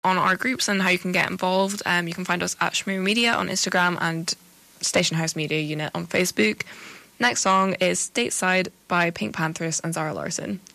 on our groups and how you can get involved, you can find us at Shmoo Media on Instagram and Station House Media Unit on Facebook. Next song is Stateside by Pink Panthers and Zara Larson.